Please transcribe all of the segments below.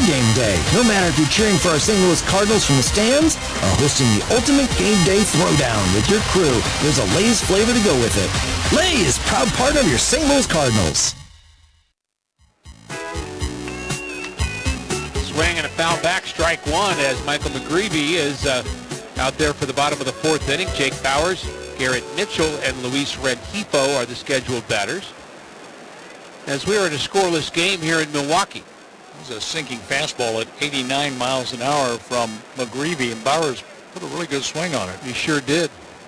game day. No matter if you're cheering for our St. Louis Cardinals from the stands or hosting the ultimate game day throwdown with your crew, there's a Lay's flavor to go with it. Lay's, proud partner of your St. Louis Cardinals. Swing and a foul back, strike one, as Michael McGreevy is out there for the bottom of the fourth inning. Jake Bowers, Garrett Mitchell, and Luis Rengifo are the scheduled batters, as we are in a scoreless game here in Milwaukee. It was a sinking fastball at 89 miles an hour from McGreevy, and Bowers put a really good swing on it. He sure did.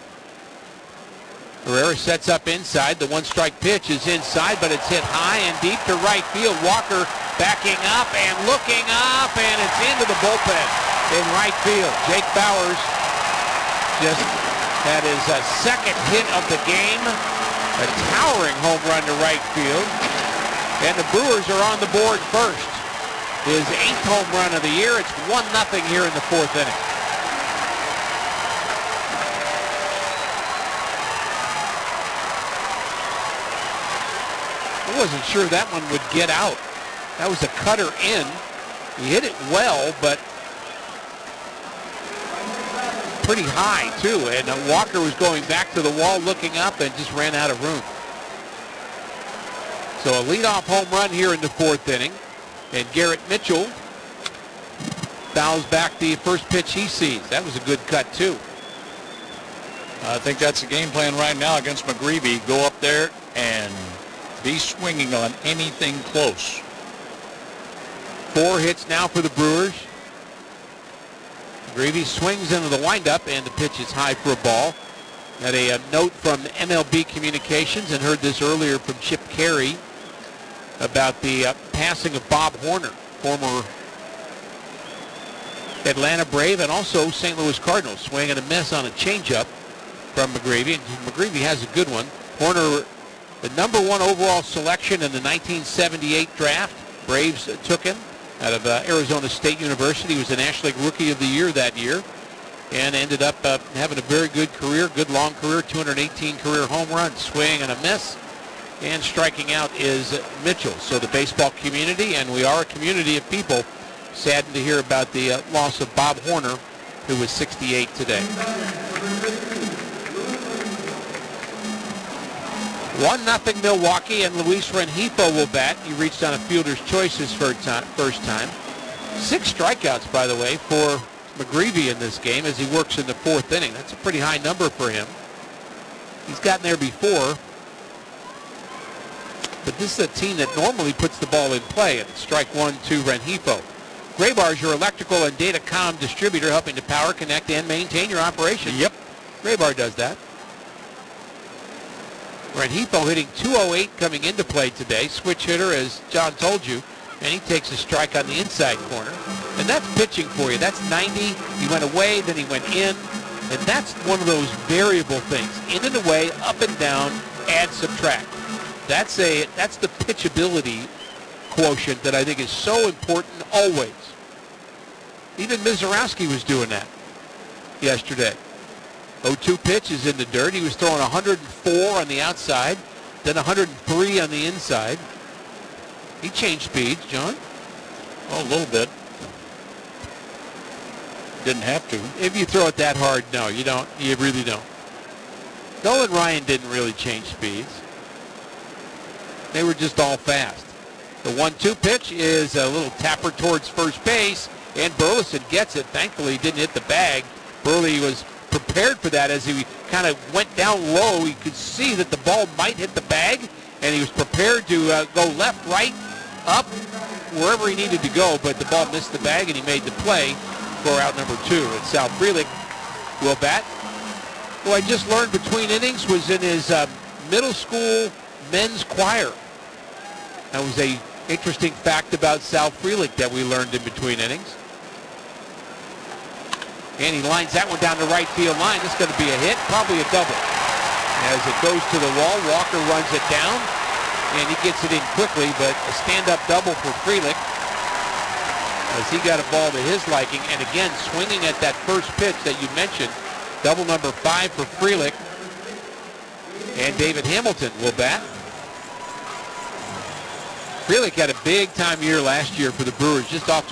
Herrera sets up inside. The one-strike pitch is inside, but it's hit high and deep to right field. Walker backing up and looking up, and it's into the bullpen in right field. Jake Bowers just had his second hit of the game, a towering home run to right field, and the Brewers are on the board first. His 8th home run of the year. It's 1-0 here in the fourth inning. I wasn't sure that one would get out. That was a cutter in. He hit it well, but pretty high too. And Walker was going back to the wall looking up and just ran out of room. So a leadoff home run here in the fourth inning. And Garrett Mitchell fouls back the first pitch he sees. That was a good cut too. I think that's the game plan right now against McGreevy. Go up there and be swinging on anything close. 4 hits now for the Brewers. McGreevy swings into the windup, and the pitch is high for a ball. Had a note from MLB Communications, and heard this earlier from Chip Carey about the passing of Bob Horner, former Atlanta Brave and also St. Louis Cardinals. Swing and a miss on a changeup from McGreevy, and McGreevy has a good one. Horner, the number 1 overall selection in the 1978 draft. Braves took him out of Arizona State University. He was the National League Rookie of the Year that year and ended up having a very good career, good long career, 218 career home runs. Swing and a miss, and striking out is Mitchell. So the baseball community, and we are a community of people, saddened to hear about the loss of Bob Horner, who was 68 today. 1-0 Milwaukee, and Luis Rengifo will bat. He reached on a fielder's choice his first time. 6 strikeouts, by the way, for McGreevy in this game as he works in the fourth inning. That's a pretty high number for him. He's gotten there before, but this is a team that normally puts the ball in play, and it's strike 1 to Rengifo. Graybar is your electrical and datacom distributor, helping to power, connect, and maintain your operation. Yep. Graybar does that. Rengifo hitting .208 coming into play today. Switch hitter, as John told you, and he takes a strike on the inside corner. And that's pitching for you. That's 90. He went away, then he went in. And that's one of those variable things. In and away, up and down, add, subtract. That's the pitchability quotient that I think is so important always. Even Mizorowski was doing that yesterday. 0-2 pitch is in the dirt. He was throwing 104 on the outside, then 103 on the inside. He changed speeds, John. Oh, a little bit. Didn't have to. If you throw it that hard, no, you don't. You really don't. Nolan Ryan didn't really change speeds. They were just all fast. The 1-2 pitch is a little tapper towards first base, and Burleson gets it. Thankfully, he didn't hit the bag. Burley was prepared for that as he kind of went down low. He could see that the ball might hit the bag, and he was prepared to go left, right, up, wherever he needed to go, but the ball missed the bag, and he made the play for out number 2. And Sal Frelick will bat, who I just learned between innings was in his middle school men's choir. That was a interesting fact about Sal Frelick that we learned in between innings. And he lines that one down the right field line. This is going to be a hit, probably a double. As it goes to the wall, Walker runs it down, and he gets it in quickly, but a stand-up double for Frelick as he got a ball to his liking. And again, swinging at that first pitch that you mentioned, double number 5 for Frelick. And David Hamilton will bat. Frelick had a big-time year last year for the Brewers, just off